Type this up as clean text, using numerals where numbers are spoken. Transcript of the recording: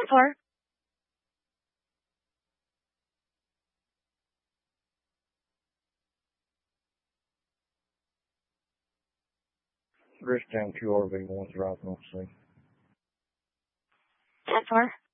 4. Bridgetown QRV 1 Drive North Sea. 10-4.